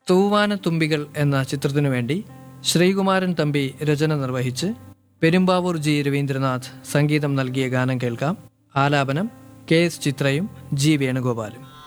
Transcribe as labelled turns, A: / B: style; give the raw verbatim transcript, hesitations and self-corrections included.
A: തൂവാനത്തുമ്പികൾ എന്ന ചിത്രത്തിനു വേണ്ടി ശ്രീകുമാരൻ തമ്പി രചന നിർവഹിച്ച് പെരുമ്പാവൂർ ജി രവീന്ദ്രനാഥ് സംഗീതം നൽകിയ ഗാനം കേൾക്കാം. ആലാപനം കെ എസ് ചിത്രയും ജി വേണുഗോപാലും.